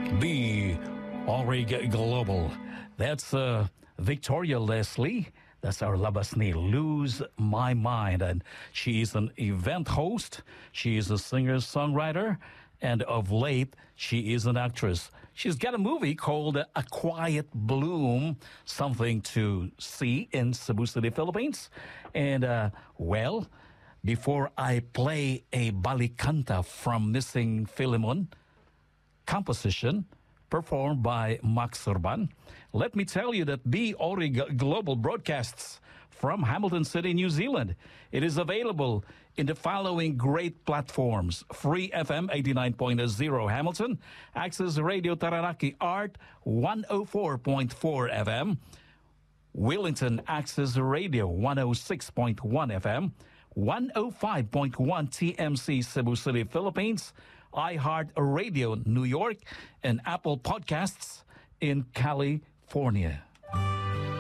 The Aurig Global. That's Victoria Leslie. That's our labas ni Lose My Mind. And she is an event host. She is a singer-songwriter. And of late, she is an actress. She's got a movie called A Quiet Bloom, something to see in Cebu City, Philippines. And, before I play a balikanta from Missing Philemon, composition performed by Max Urban, let me tell you that the Aurig Global broadcasts from Hamilton City, New Zealand. It is available in the following great platforms: Free FM 89.0 Hamilton, Access Radio Taranaki Art 104.4 FM, Wellington Access Radio 106.1 FM, 105.1 TMC Cebu City, Philippines, iHeart Radio New York, and Apple Podcasts in California.